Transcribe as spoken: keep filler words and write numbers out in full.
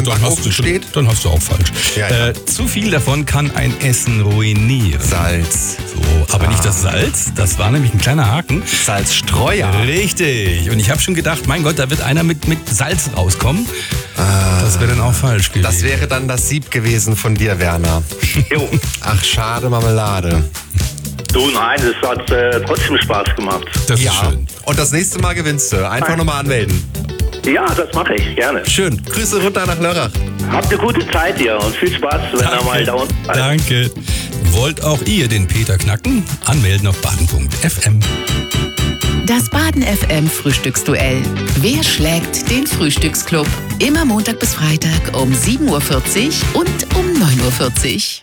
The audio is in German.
Dann hast, du, steht. dann hast du auch falsch. Ja, ja. Äh, zu viel davon kann ein Essen ruinieren. Salz. So, aber Ah. nicht das Salz, das war nämlich ein kleiner Haken. Salzstreuer. Richtig. Und ich habe schon gedacht, mein Gott, da wird einer mit, mit Salz rauskommen. Ah. Das wäre dann auch falsch gewesen. Das wäre dann das Sieb gewesen von dir, Werner. Jo. Ach, schade Marmelade. Du, nein, es hat äh, trotzdem Spaß gemacht. Das ist Ja. schön. Und das nächste Mal gewinnst du. Einfach nochmal anmelden. Ja, das mache ich, gerne. Schön. Grüße runter nach Lörrach. Habt eine gute Zeit hier und viel Spaß, wenn ihr mal da unten seid. Danke. Wollt auch ihr den Peter knacken? Anmelden auf baden punkt f m. Das Baden F M Frühstücksduell. Wer schlägt den Frühstücksclub? Immer Montag bis Freitag um sieben Uhr vierzig und um neun Uhr vierzig.